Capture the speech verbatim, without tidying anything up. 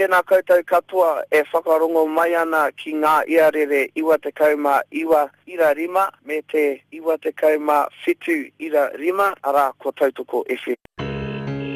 tēnā koutou katoa e whakarongo mai ana ki ngā iarere iwa te kauma iwa ira rima me te iwa te kauma fitu ira rima ara ko tautoko F M.